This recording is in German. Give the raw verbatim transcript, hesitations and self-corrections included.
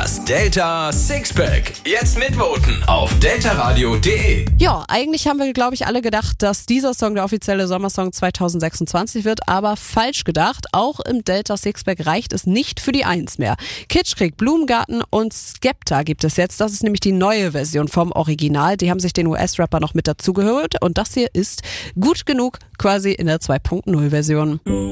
Das Delta Sixpack. Jetzt mitvoten auf deltaradio punkt de. Ja, eigentlich haben wir, glaube ich, alle gedacht, dass dieser Song der offizielle Sommersong zwanzig sechsundzwanzig wird, aber falsch gedacht. Auch im Delta Sixpack reicht es nicht für die Eins mehr. Kitschkrieg, Blumengarten und Skepta gibt es jetzt. Das ist nämlich die neue Version vom Original. Die haben sich den U S-Rapper noch mit dazugehört und das hier ist gut genug, quasi in der zwei Punkt null Version.